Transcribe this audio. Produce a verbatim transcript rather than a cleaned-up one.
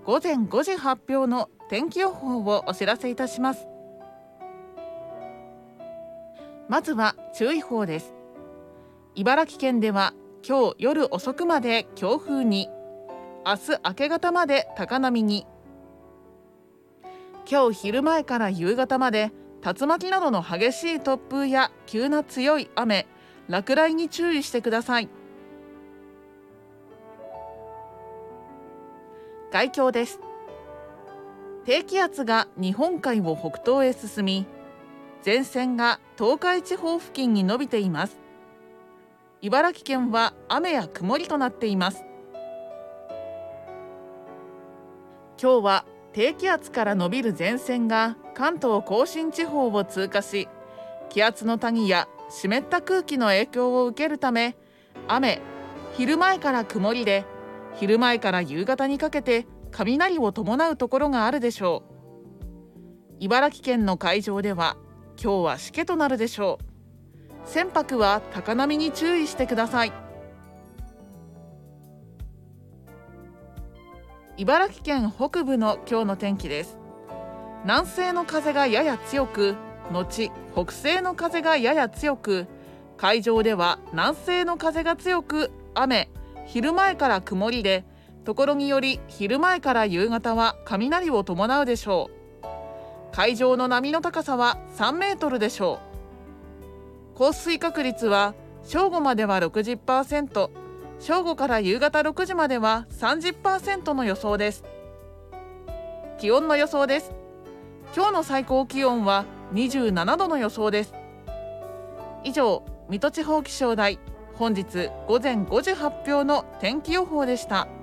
ごぜんごじ発表の天気予報をお知らせいたします。まずは注意報です。茨城県では今日夜遅くまで強風に、明日明け方まで高波に、今日昼前から夕方まで竜巻などの激しい突風や急な強い雨、落雷に注意してください。概況です。低気圧が日本海を北東へ進み、前線が東海地方付近に伸びています。茨城県は雨や曇りとなっています。今日は低気圧から伸びる前線が関東甲信地方を通過し、気圧の谷や湿った空気の影響を受けるため、雨、昼前から曇りで、昼前から夕方にかけて雷を伴うところがあるでしょう。茨城県の海上では今日はしけとなるでしょう。船舶は高波に注意してください。茨城県北部の今日の天気です。南西の風がやや強く、後北西の風がやや強く、海上では南西の風が強く、雨、昼前から曇りで、ところにより昼前から夕方は雷を伴うでしょう。海上の波の高さはさんメートルでしょう。降水確率は正午までは ろくじゅっパーセント、正午から夕方ろくじまでは さんじゅっパーセント の予想です。気温の予想です。今日の最高気温はにじゅうななどの予想です。以上、水戸地方気象台本日ごぜんごじ発表の天気予報でした。